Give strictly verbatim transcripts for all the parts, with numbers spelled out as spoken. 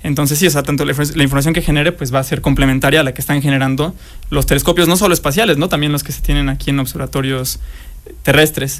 Entonces sí, o sea, tanto la, la información que genere pues va a ser complementaria a la que están generando los telescopios, no solo espaciales, ¿no? También los que se tienen aquí en observatorios terrestres.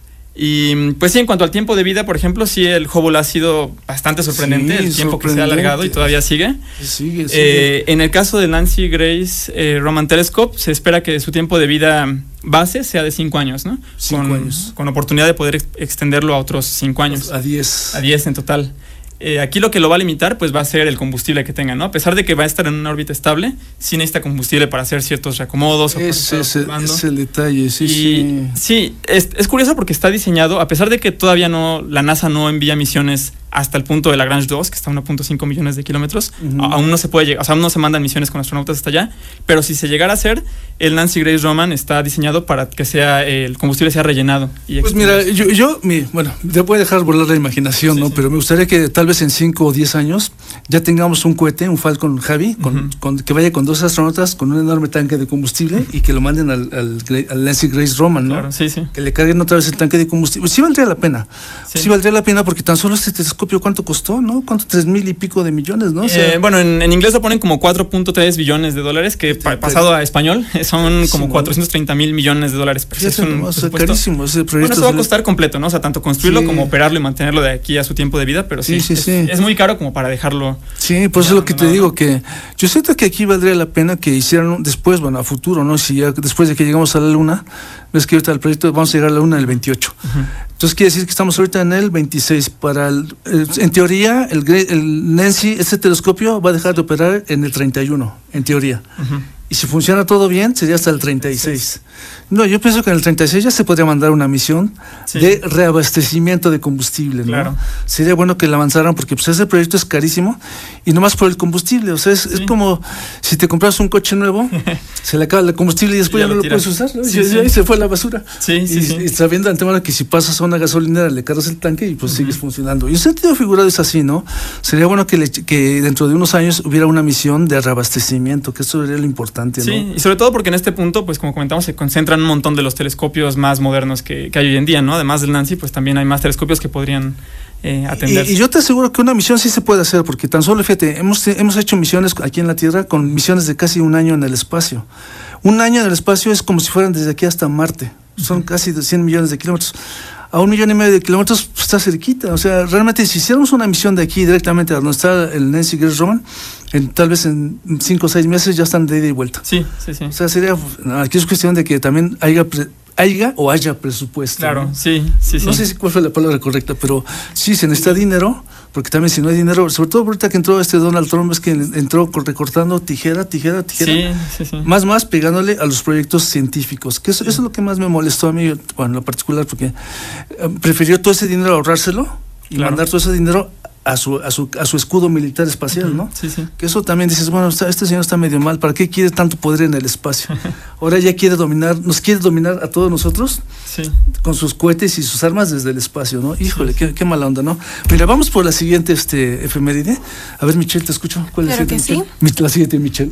Y pues sí, en cuanto al tiempo de vida, por ejemplo, sí, el Hubble ha sido bastante sorprendente, sí, el tiempo sorprendente. que se ha alargado y todavía sigue. Sigue, sigue. Eh, en el caso del Nancy Grace eh, Roman Telescope, se espera que su tiempo de vida base sea de cinco años, ¿no? Cinco con, años. Con oportunidad de poder ex extenderlo a otros cinco años. A diez. A diez en total. Eh, aquí lo que lo va a limitar pues va a ser el combustible que tenga, ¿no? A pesar de que va a estar en una órbita estable, sí necesita combustible para hacer ciertos reacomodos. Ese es el, es el detalle, sí, y, sí. Sí, es, es curioso porque está diseñado, a pesar de que todavía no, la NASA no envía misiones hasta el punto de Lagrange dos, que está a uno punto cinco millones de kilómetros, uh-huh. aún no se puede llegar, o sea, aún no se mandan misiones con astronautas hasta allá, pero si se llegara a hacer, el Nancy Grace Roman está diseñado para que sea el combustible sea rellenado. Y pues mira, yo, yo mi, bueno, te puede dejar volar la imaginación, sí, ¿no? Sí. Pero me gustaría que tal vez en cinco o diez años ya tengamos un cohete, un Falcon Heavy, con, uh-huh. con, que vaya con dos astronautas con un enorme tanque de combustible y que lo manden al, al, al Nancy Grace Roman, ¿no? Claro, sí, sí. Que le carguen otra vez el tanque de combustible. Sí valdría la pena, sí, sí valdría la pena porque tan solo este telescopio, ¿cuánto costó, no? ¿Cuánto? Tres mil y pico de millones, ¿no? O sea, eh, bueno, en, en inglés lo ponen como cuatro punto tres billones de dólares, que pa pasado a español son como sí, cuatrocientos treinta mil millones de dólares. Pero es un, o sea, carísimo ese proyecto. Bueno, eso va a costar completo, ¿no? O sea, tanto construirlo sí. como operarlo y mantenerlo de aquí a su tiempo de vida, pero sí, sí, sí, es, sí. es muy caro como para dejarlo. Sí, por eso es lo que te digo, que yo siento que aquí valdría la pena que hicieran después, bueno, a futuro, ¿no? Si ya después de que llegamos a la Luna, ves que ahorita el proyecto vamos a llegar a la Luna en el veintiocho. Uh-huh. Entonces quiere decir que estamos ahorita en el veintiséis. Para el, el, en teoría, el, el Nancy, este telescopio va a dejar de operar en el treinta y uno, en teoría. Uh-huh. Y si funciona todo bien, sería hasta el treinta y seis. No, yo pienso que en el treinta y seis ya se podría mandar una misión sí. de reabastecimiento de combustible, ¿no? Claro. Sería bueno que la avanzaran porque pues ese proyecto es carísimo y nomás por el combustible. O sea, es, sí. es como si te compras un coche nuevo, se le acaba el combustible y después ya, ya no lo puedes usar, ¿no? Sí, y sí. ahí se fue a la basura. Sí, sí, y, sí. y sabiendo de antemano que si pasas a una gasolinera le cargas el tanque y pues uh-huh. sigues funcionando. Y en sentido figurado es así, ¿no? Sería bueno que, le, que dentro de unos años hubiera una misión de reabastecimiento, que eso sería lo importante. Sí, ¿no? Y sobre todo porque en este punto, pues como comentamos, se concentran un montón de los telescopios más modernos que, que hay hoy en día, ¿no? Además del Nancy, pues también hay más telescopios que podrían eh, atender. Y, y yo te aseguro que una misión sí se puede hacer, porque tan solo, fíjate, hemos, hemos hecho misiones aquí en la Tierra con misiones de casi un año en el espacio. Un año en el espacio es como si fueran desde aquí hasta Marte. Son uh-huh. casi cien millones de kilómetros. A un millón y medio de kilómetros pues, está cerquita. O sea, realmente si hiciéramos una misión de aquí directamente a donde está el Nancy Grace Roman, en, tal vez en cinco o seis meses ya están de ida y vuelta. Sí, sí, sí. O sea, sería, aquí es cuestión de que también haya, pre, haya o haya presupuesto. Claro, ¿no? sí, sí, sí. No sé si cuál fue la palabra correcta, pero sí se necesita dinero, porque también si no hay dinero, sobre todo ahorita que entró este Donald Trump, es que entró recortando tijera, tijera, tijera. Sí, sí, sí. Más, más pegándole a los proyectos científicos, que eso, eso es lo que más me molestó a mí, bueno, en lo particular, porque eh, prefirió todo ese dinero ahorrárselo y claro. mandar todo ese dinero a su, a su, a su escudo militar espacial, ¿no? Sí, sí. Que eso también dices, bueno, está, este señor está medio mal, ¿para qué quiere tanto poder en el espacio? Ahora ya quiere dominar, nos quiere dominar a todos nosotros sí. con sus cohetes y sus armas desde el espacio, ¿no? Híjole, sí, sí. Qué, qué mala onda, ¿no? Mira, vamos por la siguiente este, efeméride. A ver, Michelle, te escucho. ¿Cuál claro es la que siguiente? Sí. La siguiente, Michelle.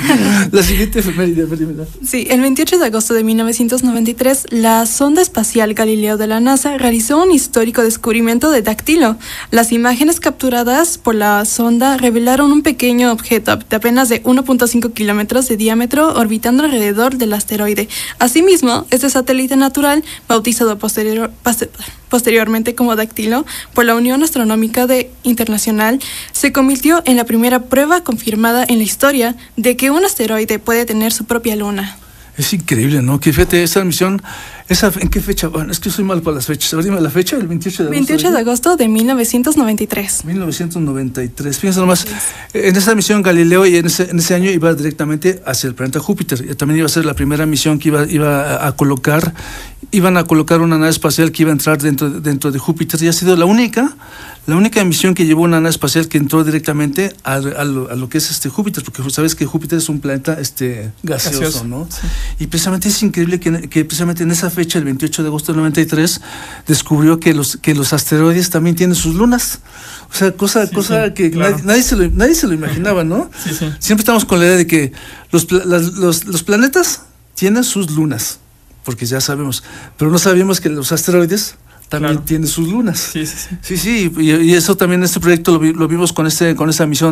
La siguiente efeméride, a ver, dímela. Sí, el veintiocho de agosto de mil novecientos noventa y tres, la sonda espacial Galileo de la NASA realizó un histórico descubrimiento de Dáctilo. Las imágenes capturadas por la sonda revelaron un pequeño objeto de apenas de uno punto cinco kilómetros de diámetro orbitando alrededor del asteroide. Asimismo, este satélite natural, bautizado posterior, posteriormente como Dáctilo por la Unión Astronómica de Internacional, se convirtió en la primera prueba confirmada en la historia de que un asteroide puede tener su propia luna. Es increíble, ¿no? Que fíjate, esa misión, esa, ¿en qué fecha? Bueno, es que soy mal para las fechas. A ver, dime la fecha, el veintiocho de agosto. veintiocho de agosto de mil novecientos noventa y tres. mil novecientos noventa y tres. Fíjense nomás, sí. En esa misión Galileo y en ese, en ese año iba directamente hacia el planeta Júpiter. También iba a ser la primera misión que iba, iba a, a colocar, iban a colocar una nave espacial que iba a entrar dentro, dentro de Júpiter y ha sido la única, la única misión que llevó una nave espacial que entró directamente a, a, lo, a lo que es este Júpiter, porque sabes que Júpiter es un planeta este, gaseoso, gaseoso. ¿no? Sí. Y precisamente es increíble que, que precisamente en esa fecha, el veintiocho de agosto del noventa y tres, descubrió que los, que los asteroides también tienen sus lunas. O sea, cosa, sí, cosa sí, que claro. nadie, nadie, se lo, nadie se lo imaginaba, ¿no? Sí, sí. Siempre estamos con la idea de que los, las, los, los planetas tienen sus lunas, porque ya sabemos, pero no sabíamos que los asteroides también claro. tienen sus lunas. Sí, sí, sí. Sí, sí, y, y eso también, este proyecto lo, vi, lo vimos con, este, con esta misión